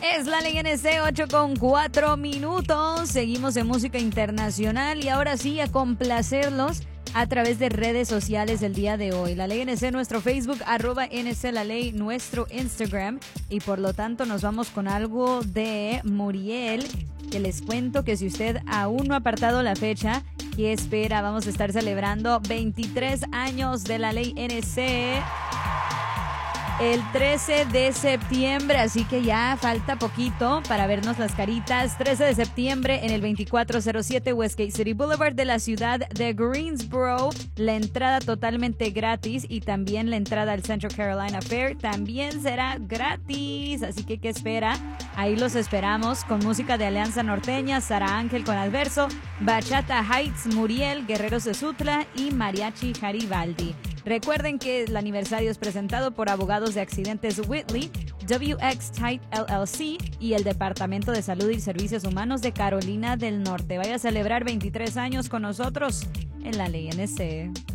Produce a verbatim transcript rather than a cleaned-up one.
Es la ley N C, ocho con cuatro minutos. Seguimos en música internacional y ahora sí a complacerlos a través de redes sociales el día de hoy. La ley N C, nuestro Facebook, arroba N C la ley, nuestro Instagram. Y por lo tanto nos vamos con algo de Muriel, que les cuento que si usted aún no ha apartado la fecha, ¿qué espera? Vamos a estar celebrando veintitrés años de la ley N C el trece de septiembre, así que ya falta poquito para vernos las caritas. trece de septiembre en el veinticuatro cero siete Westgate City Boulevard de la ciudad de Greensboro. La entrada totalmente gratis y también la entrada al Central Carolina Fair también será gratis. Así que, ¿qué espera? Ahí los esperamos con música de Alianza Norteña, Sara Ángel con Adverso, Bachata Heights, Muriel, Guerreros de Sutla y Mariachi Garibaldi. Recuerden que el aniversario es presentado por Abogados de Accidentes Whitley, W X Tite L L C y el Departamento de Salud y Servicios Humanos de Carolina del Norte. Vaya a celebrar veintitrés años con nosotros en la ley N C.